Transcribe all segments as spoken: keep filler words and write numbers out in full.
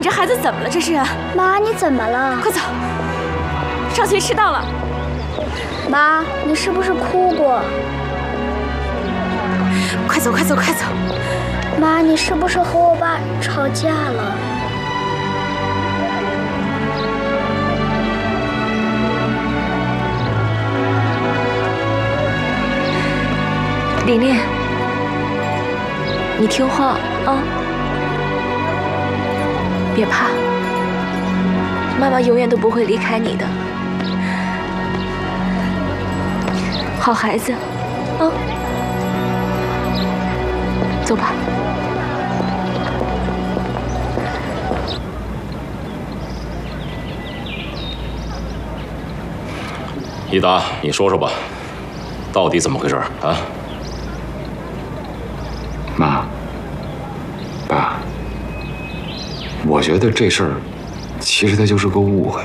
你这孩子怎么了？这是？ 妈，你怎么了？ 快走，上学迟到了。 妈，你是不是哭过？ 快走，快走，快走！ 妈，你是不是和我爸吵架了？ 琳琳，你听话啊，别怕，妈妈永远都不会离开你的，好孩子，啊，走吧。 一达，你说说吧，到底怎么回事啊？ 妈，爸，我觉得这事儿其实它就是个误会。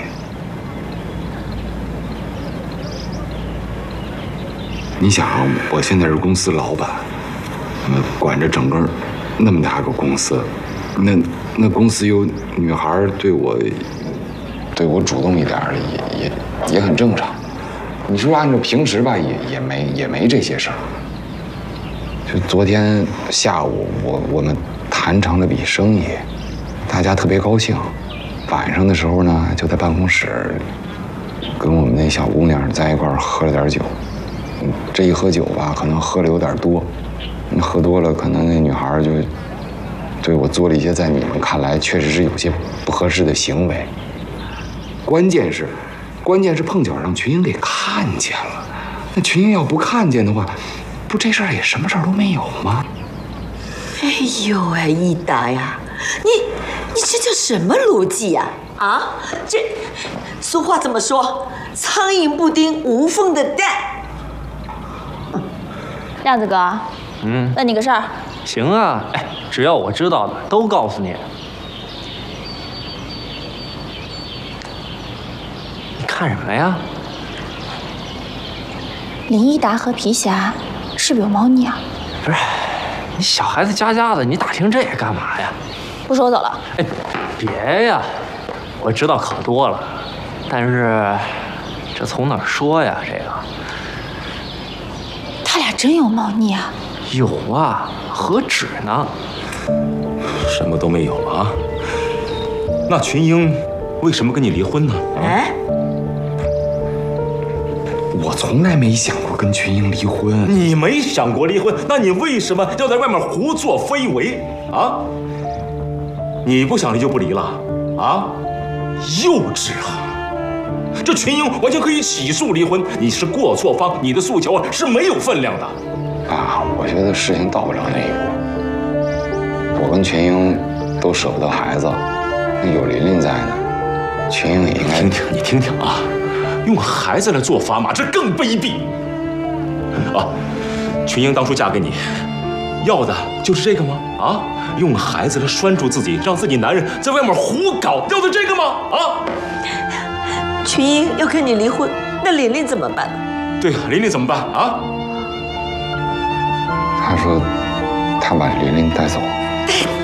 你想啊，我现在是公司老板，呃，管着整个那么大个公司，那那公司有女孩对我对我主动一点也也也很正常。你说按照平时吧，也也没也没这些事儿。就昨天下午，我我们谈成了笔生意，大家特别高兴。晚上的时候呢，就在办公室跟我们那小姑娘在一块儿喝了点酒。这一喝酒吧，可能喝了有点多，喝多了，可能那女孩就对我做了一些在你们看来确实是有些不合适的行为。关键是，关键是碰巧让群英给看见了。那群英要不看见的话，不这事儿也什么事儿都没有吗？ 哎呦哎，一达呀，你你这叫什么逻辑呀？啊，这俗话怎么说？苍蝇不叮无缝的蛋。 亮子哥， 嗯， 问你个事儿。 行啊，哎，只要我知道的都告诉你。你看什么呀？ 林一达和皮霞是不是有猫腻啊？ 不是，你小孩子家家的，你打听这干嘛呀？ 不说我走了。 哎，别呀，我知道可多了，但是这从哪儿说呀？这个。 他俩真有猫腻啊？ 有啊，何止呢？ 什么都没有啊？那群英为什么跟你离婚呢？ 哎， 我从来没想过跟群英离婚。 你没想过离婚，那你为什么要在外面胡作非为啊？你不想离就不离了啊？幼稚啊！这群英完全可以起诉离婚，你是过错方，你的诉求啊是没有分量的。 啊，我觉得事情到不了那一步。我跟群英都舍不得孩子，有琳琳在呢，群英也应该听听，你听听啊，用孩子来做砝码，这更卑鄙啊！群英当初嫁给你，要的就是这个吗？啊，用孩子来拴住自己，让自己男人在外面胡搞，要的这个吗？啊！ 群英要跟你离婚，那琳琳怎么办？ 对呀，琳琳怎么办啊？ 他说他把琳琳带走。